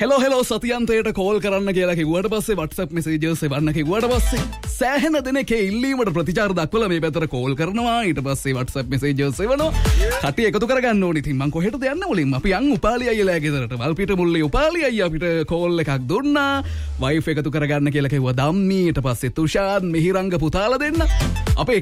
Hello සතියන්තයට call කරන්න කියලා කිව්වට පස්සේ WhatsApp messages එවන්න කිව්වට පස්සේ සෑහෙන දෙනෙක් ඉල්ලීමට ප්‍රතිචාර දක්වලා මේ පැත්තට කෝල් කරනවා. ඊට පස්සේ WhatsApp messages එවනවා. කටි එකතු කරගන්න ඕනේ. ඉතින් මං කොහෙටද යන්න මුලින්ම අපි යන් උපාලි අයියලා ගෙදරට. වල්පිට මුල්ලේ උපාලි අයියා අපිට කෝල් එකක් දුන්නා. වයිෆ් එකතු කරගන්න කියලා කිව්වා ධම්මි. ඊට පස්සේ තුෂාන් මිහිරංග පුතාලා දෙන්න. අපේ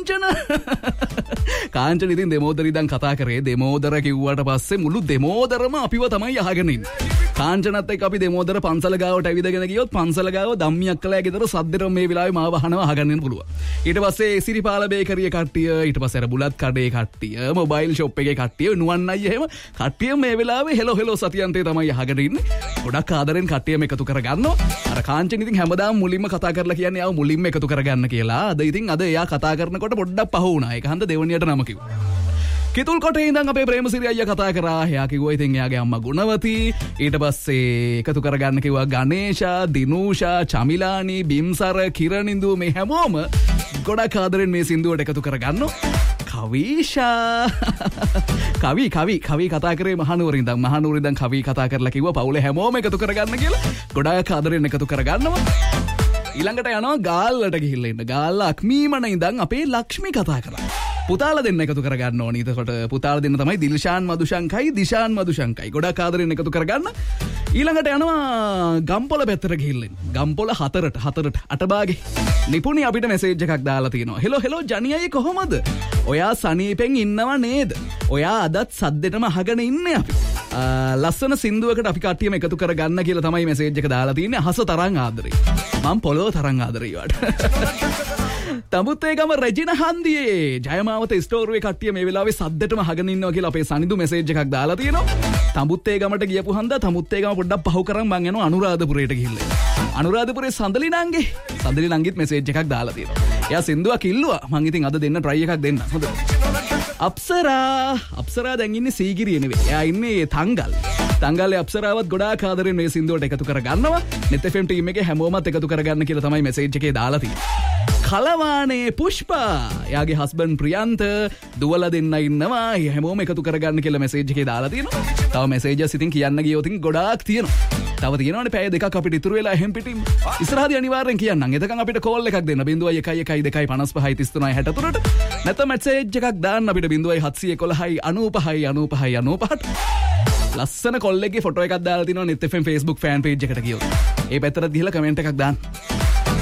කාංචන ඉතින් දෙමෝදර ඉඳන් කතා කරේ. දෙමෝදර කිව්වට පස්සේ මුළු දෙමෝදරම අපිව තමයි අහගෙන ඉන්නේ. කාංචනත් එක්ක අපි දෙමෝදර පන්සල ගාවට ඇවිදගෙන ගියොත් පන්සල ගාව ධම්මි අක්කලා ගෙදර සද්දෙට මේ වෙලාවේ මාව අහනවා අහගන්න යන්න පුළුවන්. ඊට පස්සේ සිරිපාල බේකරිය කට්ටිය, ඊට පස්සේ අර බුලත් කඩේ කට්ටිය, මොබයිල් ෂොප් එකේ කට්ටිය, නුවන් අයියා එහෙම කට්ටිය මේ වෙලාවේ හෙලෝ සතියන්තේ තමයි අහගෙන ඉන්නේ. ගොඩක් ආදරෙන් කට්ටියම එකතු කරගන්නවා. අර කාංචන ඉතින් හැමදාම මුලින්ම කතා කරලා කියන්නේ ආව මුලින්ම එකතු කරගන්න කියලා. අද එයා කතා කරනකොට පොඩ්ඩක් පහ වුණා. ඒක හන්ද දෙවණියට නම කිව්වා. කිතුල් කොටේ ඉඳන් අපේ ප්‍රේමසිරි අයියා කතා කරා. එයා කිව්වා ඉතින් එයාගේ අම්මා ගුණවති. ඊට පස්සේ එකතු කරගන්න කිව්වා ගණේෂා, දිනූෂා, චමිලානි, බිම්සර, කිරණින්දු මේ හැමෝම ගොඩක් ආදරෙන් මේ සින්දුවට එකතු කරගන්නවා. කවිෂා කවි කතා කරේ මහනුවරින්දන් කවි කතා කරලා කිව්වා පවුලේ හැමෝම එකතු කරගන්න කියලා. ගොඩාක් ආදරෙන් එකතු කරගන්නවා. ඊළඟට යනවා ගාල්ලට ගිහිල්ලා ඉන්න. ගාල්ලා අක්මීමන ඉඳන් අපේ ලක්ෂ්මි කතා කරා. පුතාලා දෙන්න එකතු කරගන්න ඕනේ. එතකොට පුතාලා දෙන්න තමයි දිල්ෂාන් මදුෂංකයි, දිශාන් මදුෂංකයි. ගොඩක් ආදරෙන් එකතු කරගන්න. ඊළඟට යනවා ගම්පොළ පැත්තට ගිහිල්ලා ඉන්න. ගම්පොළ 4ට අටභාගේ නිපුණි අපිට මෙසේජ් එකක් දාලා තියෙනවා. හෙලෝ ජනියයි කොහොමද? ඔයා සනීපෙන් ඉන්නව නේද? ඔයා අදත් සද්දෙටම අහගෙන ඉන්නේ අපි. ලස්සන සින්දුවකට අපි කට්ටියම එකතු කරගන්න කියලා තමයි මෙසේජ් එක දාලා තියෙන්නේ. අහස තරම් ආදරේ. මම පොළොව තරම් ආදරේ වට. තඹුත්තේගම රෙජින හන්දියේ ජයමාවත ස්ටෝරුවේ කට්ටිය මේ වෙලාවේ සද්දෙටම අහගෙන ඉන්නවා කියලා අපේ සනිදු මෙසේජ් එකක් දාලා තියෙනවා. තඹුත්තේගමට ගියපු හන්දා තඹුත්තේගම පොඩ්ඩක් පහු කරන් මං යනවා අනුරාධපුරයට ගිහිල්ලා. අනුරාධපුරේ සඳලි නංගිත් මෙසේජ් එකක් දාලා තියෙනවා. එයා සින්දුවක් ඉල්ලුවා. මං ඉතින් අද දෙන්න try එකක් දෙන්න. හොඳයි. අප්සරා දැන් ඉන්නේ සීගිරිය නෙවෙයි. එයා ඉන්නේ තංගල්ලේ අප්සරාවත් ගොඩාක් ආදරෙන් මේ සින්දුවට එකතු කරගන්නවා. net fm ටීම් එකේ හැමෝමත් එකතු කරගන්න කියලා තමයි මෙසේජ් එකේ දාලා තියෙන්නේ. කලවානේ පුෂ්පා එයාගේ හස්බන්ඩ් ප්‍රියන්ත දුවලා දෙන්න ඉන්නවා. හැමෝම එකතු කරගන්න කියලා මෙසේජ් එකේ දාලා තියෙනවා. තව මෙසේජස් ඉතින් කියන්න ගියොත් ගොඩාක් තියෙනවා. තව තියෙනවනේ පැය දෙකක් අපිට ඉතුරු වෙලා එහෙම් පිටින්. ඉස්සරහදී අනිවාර්යෙන් කියන්නම්. එතකන් අපිට කෝල් එකක් දෙන්න 0112555563ට. නැත්නම් මෙසේජ් එකක් දාන්න අපිට 0711959595. ලස්සන කොල්ලෙක්ගේ ෆොටෝ එකක් දාලා තිනවා net fm Facebook fan page එකට ගියොත්. ඒ පැත්තට ගිහලා කමෙන්ට් එකක් දාන්න.